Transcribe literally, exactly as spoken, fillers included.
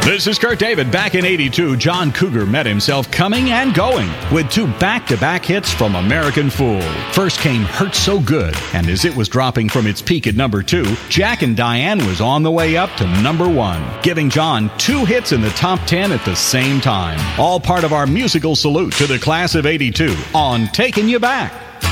This is Kurt David. Back in eighty-two, John Cougar met himself coming and going with two back-to-back hits from American Fool. First came Hurt So Good, and as it was dropping from its peak at number two, Jack and Diane was on the way up to number one, giving John two hits in the top ten at the same time. All part of our musical salute to the class of eighty-two on Taking You Back.